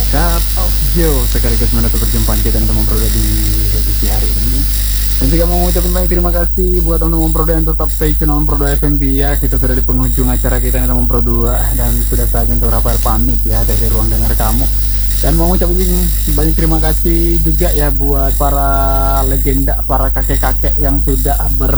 Cut of Joe sekaligus menutup perjumpaan kita teman Proda di edisi hari ini. Dan juga mau mengucapkan banyak terima kasih buat teman-teman Proda yang tetap stay tune on Proda FM ya. Kita sudah di penghujung acara kita nih teman Pro 2 dan sudah saatnya untuk Rafael pamit ya dari ruang dengar kamu. Dan mau ngucapin banyak terima kasih juga ya buat para legenda, para kakek-kakek yang sudah